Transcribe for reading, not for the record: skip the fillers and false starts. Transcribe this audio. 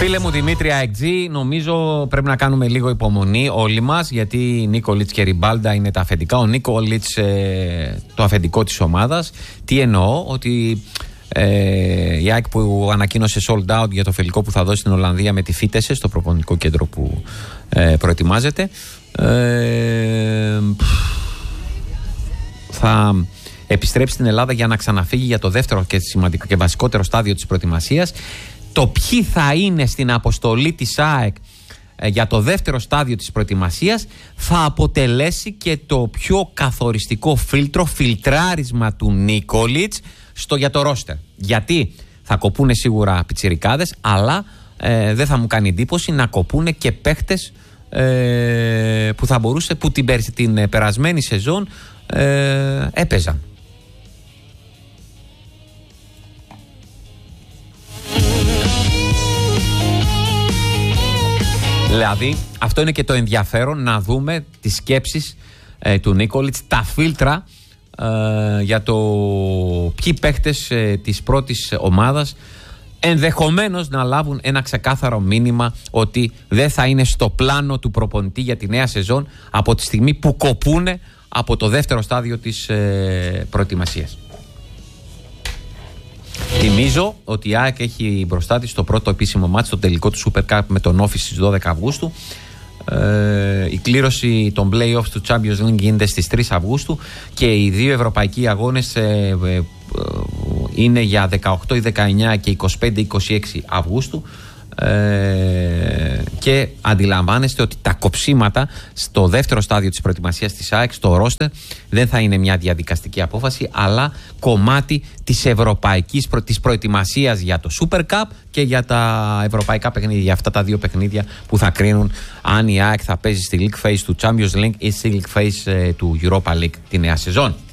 Φίλε μου Δημήτρη Αεκτζή, νομίζω πρέπει να κάνουμε λίγο υπομονή όλοι μας, γιατί Νίκολιτς και Ριμπάλντα είναι τα αφεντικά. Ο Νίκολιτς το αφεντικό της ομάδας. Τι εννοώ, ότι η ΑΕΚ που ανακοίνωσε sold out για το φιλικό που θα δώσει στην Ολλανδία με τη Φίτεσε στο προπονητικό κέντρο που προετοιμάζεται, θα επιστρέψει στην Ελλάδα για να ξαναφύγει για το δεύτερο και σημαντικό και βασικότερο στάδιο της προετοιμασίας. Το ποιοι θα είναι στην αποστολή της ΑΕΚ για το δεύτερο στάδιο της προετοιμασίας θα αποτελέσει και το πιο καθοριστικό φιλτράρισμα του Νίκολιτς για το ρόστερ. Γιατί θα κοπούνε σίγουρα πιτσιρικάδες, αλλά δεν θα μου κάνει εντύπωση να κοπούνε και παίχτες που θα μπορούσε, που την περασμένη σεζόν έπαιζαν. Δηλαδή, αυτό είναι και το ενδιαφέρον, να δούμε τις σκέψεις του Νίκολιτς, τα φίλτρα για το ποιοι παίχτες της πρώτης ομάδας ενδεχομένως να λάβουν ένα ξεκάθαρο μήνυμα ότι δεν θα είναι στο πλάνο του προπονητή για τη νέα σεζόν από τη στιγμή που κοπούνε από το δεύτερο στάδιο της προετοιμασίας. Θυμίζω ότι η ΑΕΚ έχει μπροστά της το πρώτο επίσημο μάτς, το τελικό του Super Cup με τον Όφη στις 12 Αυγούστου. Η κλήρωση των play-offs του Champions League γίνεται στις 3 Αυγούστου και οι δύο ευρωπαϊκοί αγώνες είναι για 18, 19 και 25-26 Αυγούστου. Και αντιλαμβάνεστε ότι τα κοψίματα στο δεύτερο στάδιο της προετοιμασίας της ΑΕΚ, στο ρόστερ, δεν θα είναι μια διαδικαστική απόφαση, αλλά κομμάτι της ευρωπαϊκής της προετοιμασίας για το Super Cup και για τα ευρωπαϊκά παιχνίδια, για αυτά τα δύο παιχνίδια που θα κρίνουν αν η ΑΕΚ θα παίζει στη League Phase του Champions League ή στη League Phase του Europa League τη νέα σεζόν.